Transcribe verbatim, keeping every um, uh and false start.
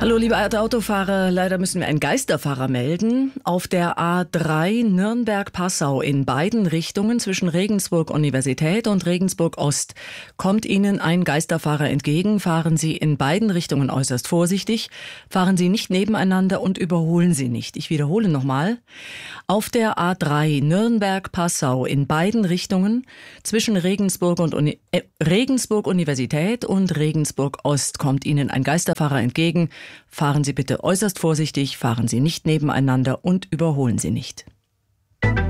Hallo, liebe Autofahrer, leider müssen wir einen Geisterfahrer melden. Auf der A drei Nürnberg-Passau in beiden Richtungen zwischen Regensburg-Universität und Regensburg-Ost kommt Ihnen ein Geisterfahrer entgegen. Fahren Sie in beiden Richtungen äußerst vorsichtig, fahren Sie nicht nebeneinander und überholen Sie nicht. Ich wiederhole nochmal. Auf der A drei Nürnberg-Passau in beiden Richtungen zwischen Regensburg und Uni- äh, Regensburg-Universität und Regensburg-Ost kommt Ihnen ein Geisterfahrer entgegen. Fahren Sie bitte äußerst vorsichtig, fahren Sie nicht nebeneinander und überholen Sie nicht.